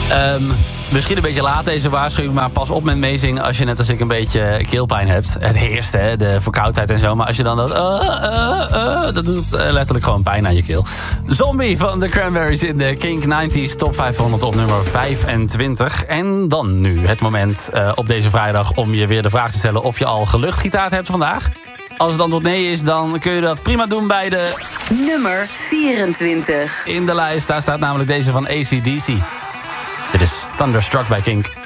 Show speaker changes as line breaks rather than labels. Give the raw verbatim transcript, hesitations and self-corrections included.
Um, misschien een beetje laat deze waarschuwing, maar pas op met meezingen als je net als ik een beetje keelpijn hebt. Het heerst, hè, de verkoudheid en zo. Maar als je dan dat... Uh, uh, uh, dat doet uh, letterlijk gewoon pijn aan je keel. Zombie van de Cranberries in de Kink negentig Top vijfhonderd op nummer vijfentwintig. En dan nu het moment uh, op deze vrijdag om je weer de vraag te stellen of je al geluchtgitaar hebt vandaag. Als het antwoord nee is, dan kun je dat prima doen bij de...
nummer vierentwintig.
In de lijst, daar staat namelijk deze van A C D C. Dit is Thunderstruck bij Kink.